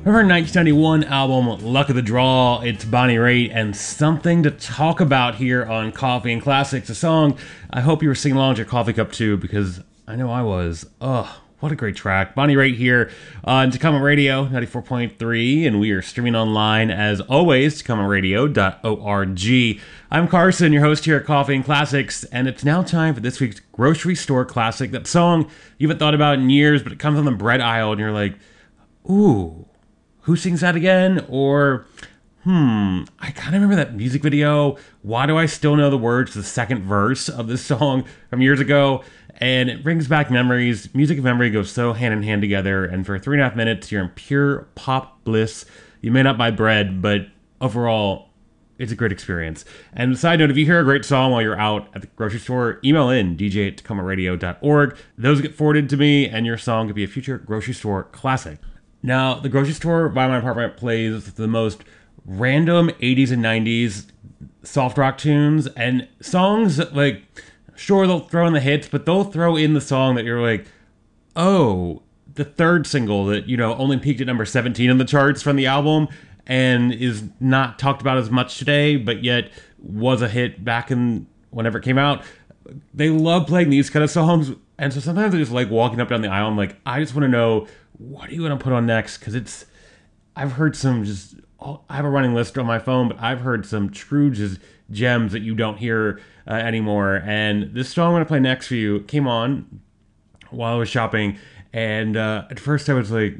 From her 1991 album, Luck of the Draw, it's Bonnie Raitt, and something to talk about here on Coffee and Classics, a song I hope you were singing along with your coffee cup too, because I know I was. Ugh, what a great track. Bonnie Raitt here on Tacoma Radio 94.3, and we are streaming online as always, tacomaradio.org. I'm Carson, your host here at Coffee and Classics, and it's now time for this week's Grocery Store Classic, that song you haven't thought about in years, but it comes on the bread aisle, and you're like, ooh, who sings that again? Or, I kind of remember that music video. Why do I still know the words to the second verse of this song from years ago? And it brings back memories. Music and memory go so hand in hand together. And for 3.5 minutes, you're in pure pop bliss. You may not buy bread, but overall, it's a great experience. And side note, if you hear a great song while you're out at the grocery store, email in dj@tacomaradio.org. Those get forwarded to me, and your song could be a future grocery store classic. Now, the grocery store by my apartment plays the most random 80s and 90s soft rock tunes and songs that, like, sure, they'll throw in the hits, but they'll throw in the song that you're like, oh, the third single that, you know, only peaked at number 17 in the charts from the album and is not talked about as much today, but yet was a hit back in whenever it came out. They love playing these kind of songs, and so sometimes I just like walking up down the aisle. I'm like, I just want to know, what do you want to put on next? Because I've heard some I have a running list on my phone, but I've heard some true just gems that you don't hear anymore. And this song I'm going to play next for you came on while I was shopping, and at first I was like,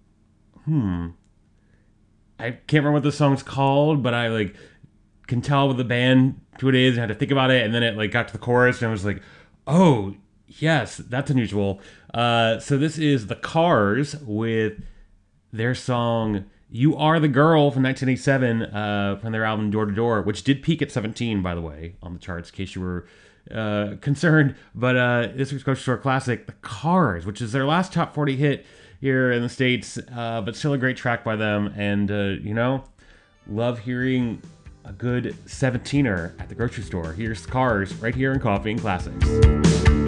I can't remember what the song's called, but I like can tell what the band who it is and had to think about it, and then it like got to the chorus and I was like, oh yes, that's unusual. So this is The Cars with their song You Are the Girl from 1987 from their album Door to Door, which did peak at 17, by the way, on the charts, in case you were concerned. But this week's Grocery Store Classic, The Cars, which is their last top 40 hit here in the States, but still a great track by them. And, love hearing a good 17er at the grocery store. Here's Cars right here in Coffee and Classics.